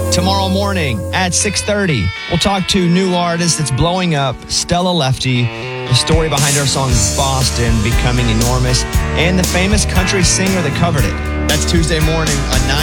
Tomorrow morning at 6:30, we'll talk to new artist that's blowing up, Stella Lefty, the story behind her song Boston becoming enormous, and the famous country singer that covered it. That's Tuesday morning on 9.